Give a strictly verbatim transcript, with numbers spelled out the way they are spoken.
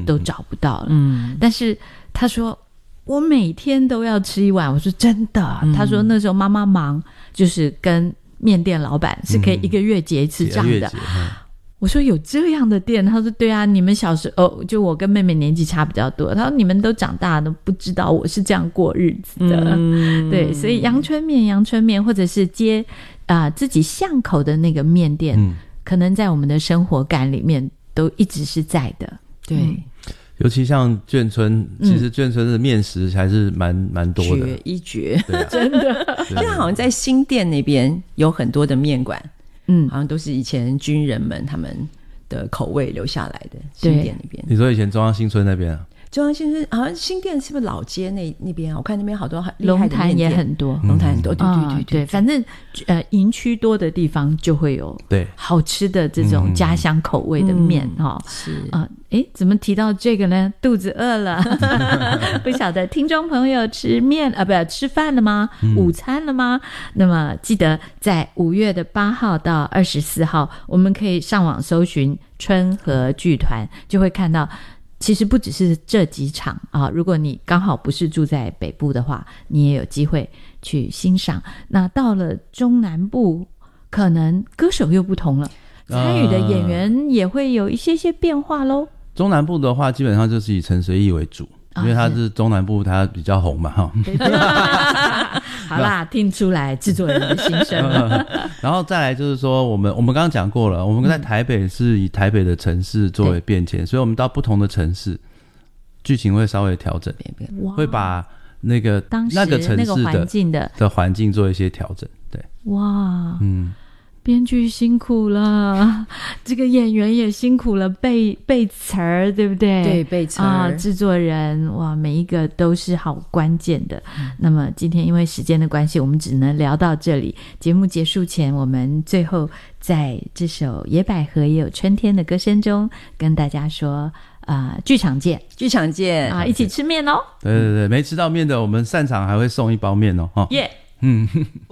都找不到了。 嗯， 但是他说我每天都要吃一碗，我说真的、嗯、他说那时候妈妈忙，就是跟面店老板是可以一个月结一次账的、嗯、我说有这样的店？他说对啊，你们小时候、哦、就我跟妹妹年纪差比较多，他说你们都长大都不知道我是这样过日子的、嗯、对，所以阳春面阳春面或者是接、呃、自己巷口的那个面店、嗯、可能在我们的生活感里面都一直是在的。 对、嗯， 尤其像眷村，其实眷村的面食还是蛮蛮多的， 绝一绝， 对、啊、 真的。现在好像在新店那边有很多的面馆，嗯，好像都是以前军人们他们的口味留下来的。新店那边， 你说以前中央新村那边啊？ 中央新村好像新店是不是老街那那边啊？我看那边好多厉害的面店， 龙潭也很多， 龙潭很多，对对对 对, 对, 对，反正呃营区多的地方就会有对好吃的这种家乡口味的面哈、嗯。 是啊，哎、呃，怎么提到这个呢？肚子饿了，不晓得听众朋友吃面啊，不吃饭了吗？嗯、午餐了吗？那么记得在五月的八号到二十四号，我们可以上网搜寻春和剧团，就会看到。其实不只是这几场啊，如果你刚好不是住在北部的话，你也有机会去欣赏。那到了中南部，可能歌手又不同了，参与的演员也会有一些些变化咯。 中南部的话，基本上就是以陈随意为主。因为他是中南部，他比较红嘛，哈。 好啦，听出来制作人的心声了。 然后再来就是说，我们我们刚刚讲过了，我们在台北是以台北的城市作为变迁、嗯，所以我们到不同的城市，剧情会稍微调整，会把那个那个城市的那个环境的的环境做一些调整。对， 哇，嗯。编剧辛苦了，这个演员也辛苦了，背背词儿，对不对？ 对，背词儿啊，制作人哇，每一个都是好关键的、嗯。那么今天因为时间的关系，我们只能聊到这里。节目结束前，我们最后在这首《野百合也有春天》的歌声中，跟大家说啊、呃，剧场见， 剧场见啊，一起吃面哦。 对对对，没吃到面的，我们散场还会送一包面哦。 耶、yeah 嗯。